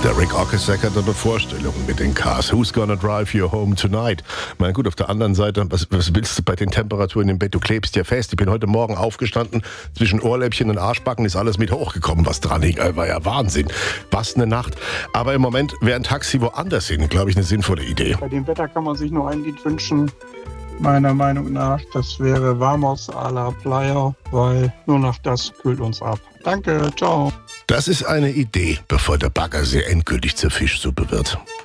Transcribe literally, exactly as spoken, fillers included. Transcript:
Der Rick Ocasek hat eine Vorstellung mit den Cars. Who's gonna drive you home tonight? Na gut, auf der anderen Seite, was, was willst du bei den Temperaturen im Bett? Du klebst ja fest. Ich bin heute Morgen aufgestanden, zwischen Ohrläppchen und Arschbacken ist alles mit hochgekommen, was dran hing. War ja Wahnsinn. Was eine Nacht. Aber im Moment wäre ein Taxi woanders hin, glaube ich, eine sinnvolle Idee. Bei dem Wetter kann man sich nur ein Lied wünschen. Meiner Meinung nach, das wäre Vamos a la Playa, weil nur noch das kühlt uns ab. Danke, ciao. Das ist eine Idee, bevor der Baggersee endgültig zur Fischsuppe wird.